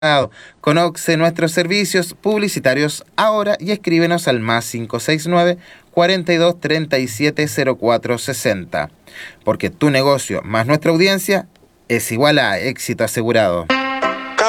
Conoce nuestros servicios publicitarios ahora y escríbenos al +569 42 37 04 60. Porque tu negocio más nuestra audiencia es igual a éxito asegurado.